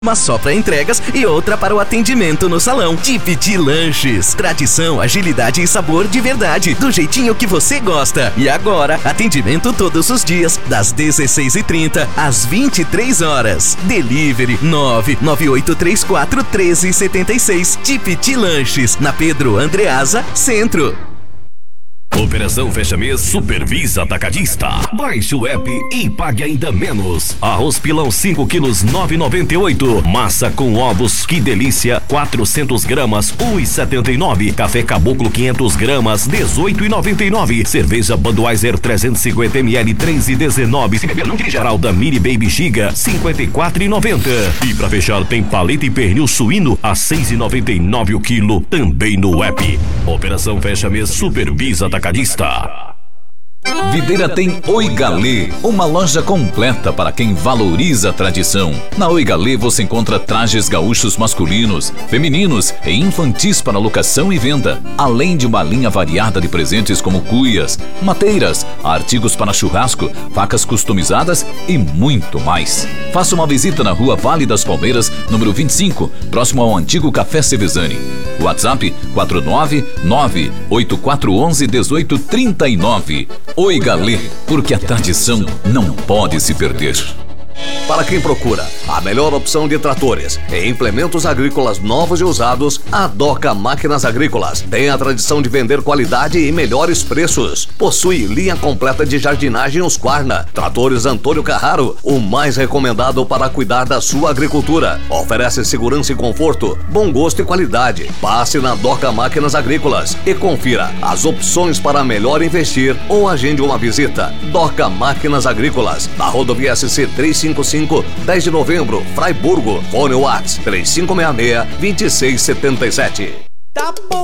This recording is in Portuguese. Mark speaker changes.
Speaker 1: Uma só para entregas e outra para o atendimento no salão. Tipiti Lanches. Tradição, agilidade e sabor de verdade, do jeitinho que você gosta. E agora, atendimento todos os dias, das 16h30 às 23 horas. Delivery 998341376. Tipiti Lanches, na Pedro Andreasa, Centro.
Speaker 2: Operação Fecha Mês Supervisa Atacadista. Baixe o app e pague ainda menos. Arroz pilão 5 quilos 9,98. Massa com ovos, que delícia, 400 gramas 1,79. Café Caboclo 500 gramas 18,99. Cerveja Budweiser 350 ml 3,19. Se beber não dirija. Fralda Mini Baby Giga 54,90. E pra fechar tem paleta e pernil suíno a 6,99 o quilo, também no app. Operação Fecha Mês Supervisa Atacadista.
Speaker 3: Videira tem Oi Galê, uma loja completa para quem valoriza a tradição. Na Oi Galê você encontra trajes gaúchos masculinos, femininos e infantis para locação e venda, além de uma linha variada de presentes como cuias, mateiras, artigos para churrasco, facas customizadas e muito mais. Faça uma visita na Rua Vale das Palmeiras, número 25, próximo ao antigo Café Cevesani. WhatsApp 499-8411-1839. Oi Galê, porque a tradição não pode se perder.
Speaker 4: Para quem procura a melhor opção de tratores e implementos agrícolas novos e usados, a Doca Máquinas Agrícolas tem a tradição de vender qualidade e melhores preços. Possui linha completa de jardinagem Husqvarna, tratores Antônio Carraro, o mais recomendado para cuidar da sua agricultura. Oferece segurança e conforto, bom gosto e qualidade. Passe na Doca Máquinas Agrícolas e confira as opções para melhor investir ou agende uma visita. Doca Máquinas Agrícolas, na rodovia SC 355, 10 de novembro, Fraiburgo. Fone WhatsApp 3566-2677.